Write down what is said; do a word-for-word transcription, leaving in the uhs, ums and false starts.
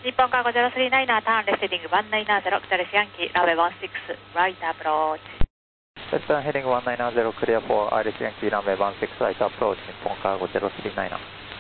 日本カーゴゼロスリーナイン、ターンレスティングワンナインゼロ、クタレスヤンキー、ランウェイワンシックス、ライトアプローチ。 West turn heading one nine zero, clear for Iris Yankee, runway one six, right approach, 日本カーゴゼロスリーナイン。